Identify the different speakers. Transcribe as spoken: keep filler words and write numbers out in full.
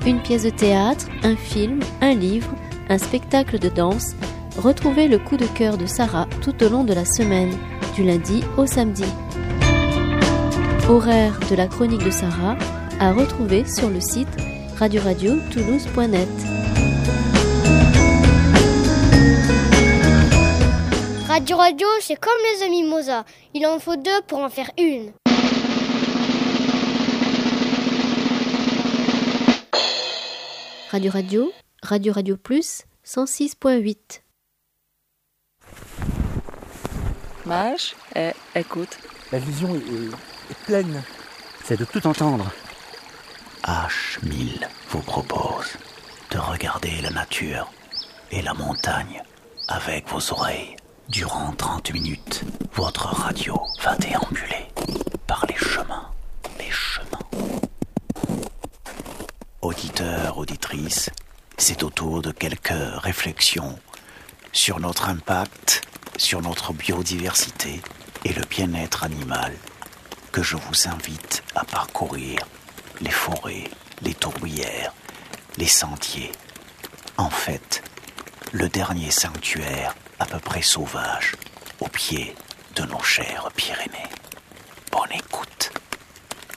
Speaker 1: Une pièce de théâtre, un film, un livre, un spectacle de danse. Retrouvez le coup de cœur de Sarah tout au long de la semaine, du lundi au samedi. Horaire de la chronique de Sarah à retrouver sur le site radio radio toulouse point net.
Speaker 2: Radio Radio, c'est comme les amis Mozart. Il en faut deux pour en faire une.
Speaker 1: Radio Radio, Radio Radio Plus, cent six point huit.
Speaker 3: Mage, eh, écoute.
Speaker 4: La vision est, est, est pleine.
Speaker 5: C'est de tout entendre.
Speaker 6: H mille vous propose de regarder la nature et la montagne avec vos oreilles. Durant trente minutes, votre radio va déambuler par les chemins, les chemins. Auditeurs, auditrices, c'est autour de quelques réflexions sur notre impact, sur notre biodiversité et le bien-être animal que je vous invite à parcourir les forêts, les tourbières, les sentiers. En fait, le dernier sanctuaire à peu près sauvage au pied de nos chères Pyrénées. Bonne écoute.